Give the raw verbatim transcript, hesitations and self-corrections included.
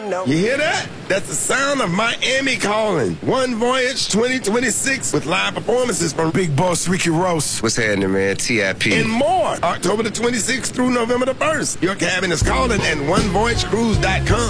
no. You hear that? That's the sound of Miami calling. One Voyage twenty twenty-six with live performances from Big Boss Ricky Ross. What's happening, man? T I P and more. October the twenty-sixth through November the first. Your cabin is calling at one voyage cruise dot com.